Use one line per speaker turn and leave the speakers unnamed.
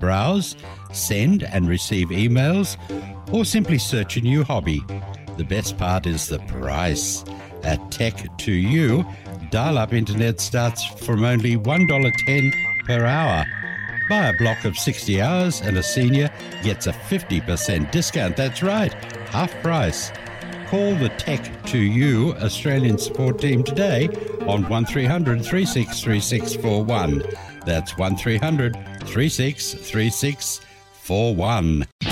browse, send and receive emails, or simply search a new hobby. The best part is the price. At Tech2U, dial-up internet starts from only $1.10 per hour. Buy a block of 60 hours and a senior gets a 50% discount. That's right, half price. Call the Tech2U Australian support team today on 1300 363641. That's 1300 363641.